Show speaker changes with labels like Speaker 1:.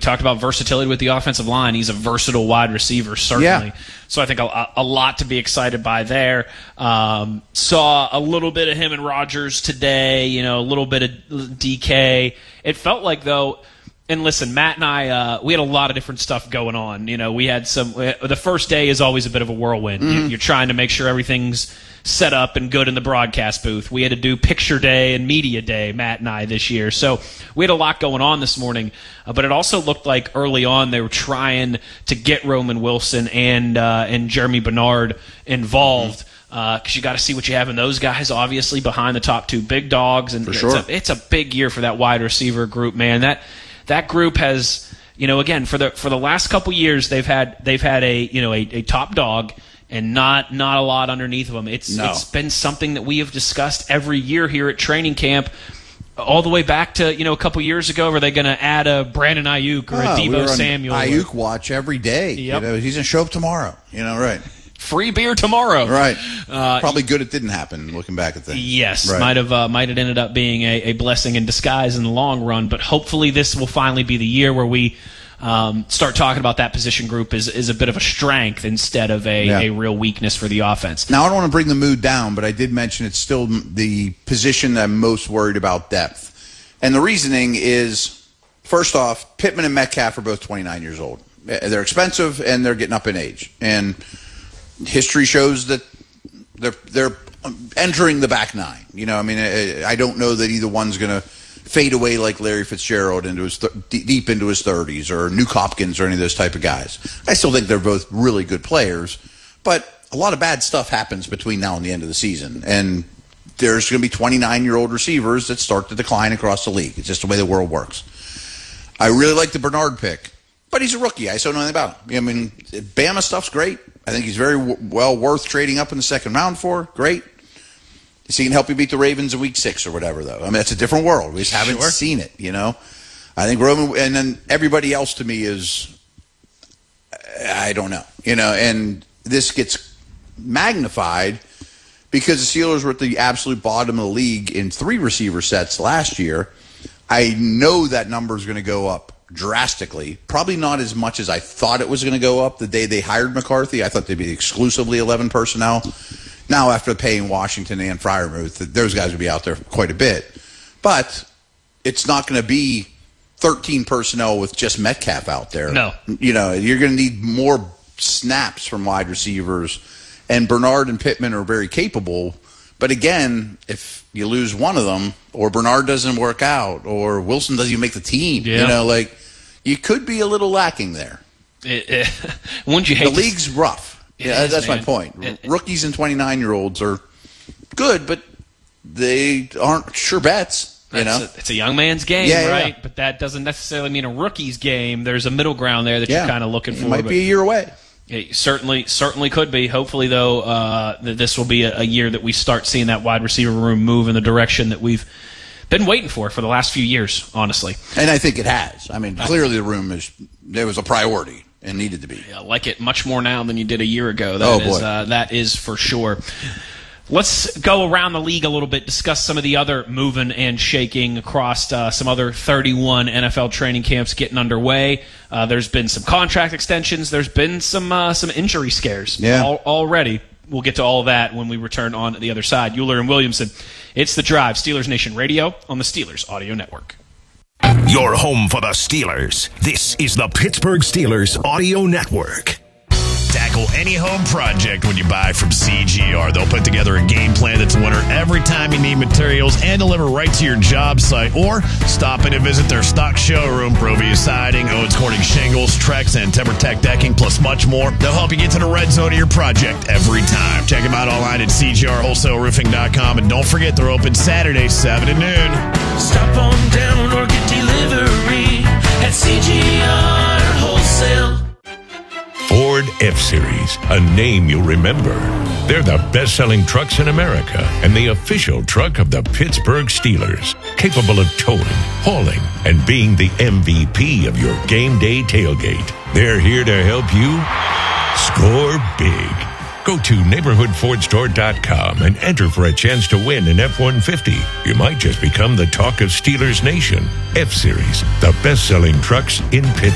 Speaker 1: talked about versatility with the offensive line. He's a versatile wide receiver, certainly.
Speaker 2: Yeah.
Speaker 1: So I think a lot to be excited by there. Saw a little bit of him and Rodgers today, a little bit of DK. It felt like, though, and listen, Matt and I, we had a lot of different stuff going on. We had the first day is always a bit of a whirlwind.
Speaker 2: Mm-hmm.
Speaker 1: You're trying to make sure everything's set up and good in the broadcast booth. We had to do picture day and media day, Matt and I, this year. So we had a lot going on this morning. But it also looked like early on they were trying to get Roman Wilson and Jeremy Bernard involved. Because you got to see what you have in those guys, obviously, behind the top two big dogs. And
Speaker 2: for sure.
Speaker 1: It's a big year for that wide receiver group, man. That group has, again, for the last couple years, they've had a top dog and not a lot underneath of them. It's been something that we have discussed every year here at training camp, all the way back to a couple years ago. Are they going to add a Brandon Ayuk or a Deebo Samuel?
Speaker 2: Ayuk watch every day.
Speaker 1: Yep.
Speaker 2: He's going to show up tomorrow. Right.
Speaker 1: Free beer tomorrow.
Speaker 2: Right. Probably good it didn't happen, looking back at things.
Speaker 1: Yes.
Speaker 2: Right.
Speaker 1: Might have ended up being a blessing in disguise in the long run. But hopefully this will finally be the year where we start talking about that position group as a bit of a strength instead of a real weakness for the offense.
Speaker 2: Now, I don't want to bring the mood down, but I did mention it's still the position that I'm most worried about depth. And the reasoning is, first off, Pittman and Metcalf are both 29 years old. They're expensive, and they're getting up in age. And history shows that they're entering the back nine. I don't know that either one's going to fade away like Larry Fitzgerald into his deep into his 30s, or Nuke Hopkins, or any of those type of guys. I still think they're both really good players, but a lot of bad stuff happens between now and the end of the season, and there's going to be 29-year-old receivers that start to decline across the league. It's just the way the world works. I really like the Bernard pick, but he's a rookie. I still don't know anything about him. Bama stuff's great. I think he's very well worth trading up in the second round for. Great. Is he can help you beat the Ravens in week 6 or whatever, though? That's a different world. We just haven't seen it, I think Roman, and then everybody else to me is, I don't know, and this gets magnified because the Steelers were at the absolute bottom of the league in 3 receiver sets last year. I know that number is going to go up drastically, probably not as much as I thought it was going to go up the day they hired McCarthy. I thought they'd be exclusively 11 personnel. Now, after paying Washington and Freiermuth, those guys would be out there quite a bit. But it's not going to be 13 personnel with just Metcalf out there.
Speaker 1: No.
Speaker 2: You're going to need more snaps from wide receivers. And Bernard and Pittman are very capable. But again, if you lose one of them, or Bernard doesn't work out, or Wilson doesn't even make the team, you could be a little lacking there.
Speaker 1: Wouldn't you hate
Speaker 2: the league's rough. Yeah, that's my point. Rookies and 29-year-olds are good, but they aren't sure bets.
Speaker 1: It's a young man's game, right? Yeah. But that doesn't necessarily mean a rookie's game. There's a middle ground there that you're kind of looking for.
Speaker 2: It might be a year away.
Speaker 1: It certainly could be. Hopefully, though, this will be a year that we start seeing that wide receiver room move in the direction that we've been waiting for the last few years, honestly.
Speaker 2: And I think it has. Clearly the room there was a priority. And needed to be.
Speaker 1: I like it much more now than you did a year ago. That is for sure. Let's go around the league a little bit, discuss some of the other moving and shaking across some other 31 NFL training camps getting underway. There's been some contract extensions. There's been some injury scares already. We'll get to all of that when we return on the other side. Euler and Williamson. It's The Drive, Steelers Nation Radio on the Steelers Audio Network.
Speaker 3: Your home for the Steelers. This is the Pittsburgh Steelers Audio Network. Tackle any home project when you buy from CGR. They'll put together a game plan that's a winner every time you need materials and deliver right to your job site. Or stop in and visit their stock showroom. Provia Siding, Owens Corning Shingles, Trex, and TimberTech Decking, plus much more. They'll help you get to the red zone of your project every time. Check them out online at CGRWholesaleRoofing.com. And don't forget, they're open Saturday, 7 to noon.
Speaker 4: Stop on down or get delivery at CGR Wholesale.
Speaker 5: Ford F-Series, a name you'll remember. They're the best-selling trucks in America and the official truck of the Pittsburgh Steelers, capable of towing, hauling, and being the MVP of your game day tailgate. They're here to help you score big. Go to neighborhoodfordstore.com and enter for a chance to win an F-150. You might just become the talk of Steelers Nation. F-Series, the best-selling trucks in Pittsburgh.